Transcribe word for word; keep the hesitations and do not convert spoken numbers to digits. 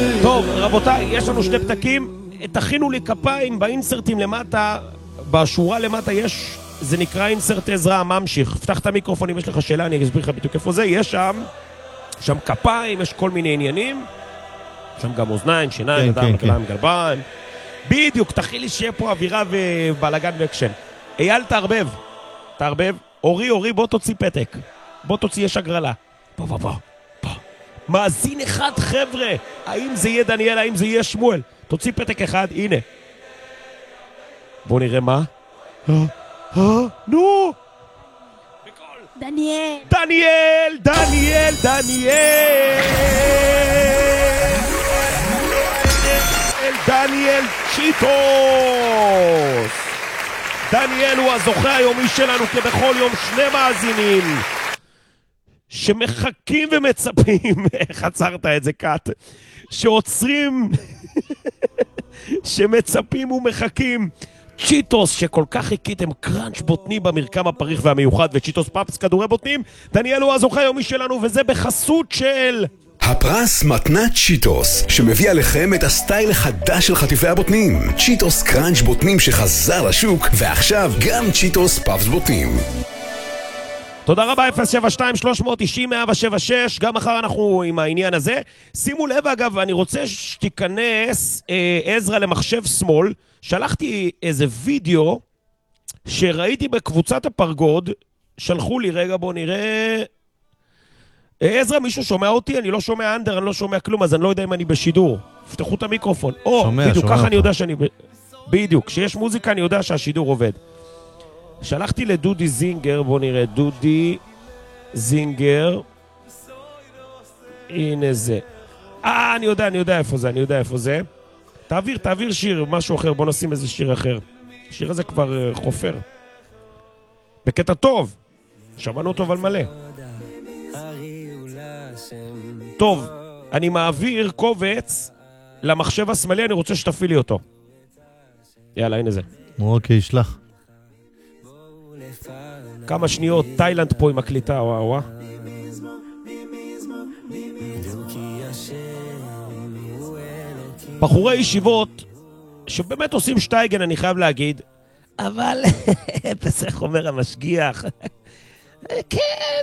טוב, רבותיי, יש לנו שני פתקים. תכינו לי כפיים באינסרטים למטה, בשורה למטה יש, זה נקרא אינסרט עזרא ממשיך. פתח את המיקרופון אם יש לך שאלה, אני אסביר לך בדיוק איפה זה. יש שם, שם כפיים, יש כל מיני עניינים. שם גם אוזניים, שיניים, ידיים, רגליים, גלביים. בדיוק, תכין לי שיהיה פה אווירה ובלגן ואקשן. אייל, תערבב. תערבב. אורי, אורי, בוא תוציא פתק. בוא תוציא, יש הגרלה. בוא, בוא, בוא. בוא. מאזין אחד, חבר'ה. האם זה יהיה דניאל, האם זה יהיה שמואל? תוציא פתק אחד, הנה. בוא נראה מה. אה, אה, נו! דניאל. דניאל, דניאל, דניאל. דניאל צ'יטוס. דניאל הוא הזוכה היומי שלנו, כבכל יום שני מאזינים שמחכים ומצפים, איך עצרת את זה קאט, שעוצרים, שמצפים ומחכים. צ'יטוס שכל כך חיכיתם, קראנץ' בוטני במרקם הפריך והמיוחד, וצ'יטוס פאפס כדורי בוטנים. דניאל הוא הזוכה היומי שלנו, וזה בחסות של הפרס מתנת צ'יטוס, שמביא עליכם את הסטייל החדש של חטיפי הבוטנים. צ'יטוס קראנץ' בוטנים שחזר לשוק, ועכשיו גם צ'יטוס פאפס בוטנים. תודה רבה, אפס שבע שתיים שלוש תשעים מאה שבע שש. גם מחר אנחנו עם העניין הזה. שימו לב, אגב, אני רוצה שתיכנס אה, עזרא למחשב שמאל. שלחתי איזה וידאו שראיתי בקבוצת הפרגוד. שלחו לי, רגע בוא נראה. עזרא, מישהו שומע אותי? אני לא שומע אנדר, אני לא שומע כלום, אז אני לא יודע אם אני בשידור. פתחו את המיקרופון. או, שומע, בדיוק, שומע ככה אני אותך. יודע שאני... בדיוק, כשיש מוזיקה אני יודע שהשידור עובד. שלחתי לדודי זינגר, בוא נראה, דודי זינגר. הנה זה. אה, אני יודע, אני יודע איפה זה, אני יודע איפה זה. תעביר, תעביר שיר, משהו אחר, בוא נשים איזה שיר אחר. השיר הזה כבר uh, חופר. בקטע טוב. שמענו אותו אבל מלא. טוב, אני מעביר קובץ למחשב השמאלי, אני רוצה שתפעיל לי אותו. יאללה, הנה זה. אוקיי, שלח. כמה שניות, תאילנד פה עם הקליטה, וואו וואו. בחורי ישיבות שבאמת עושים שטייגן, אני חייב להגיד, אבל, איך אומר המשגיח, כן,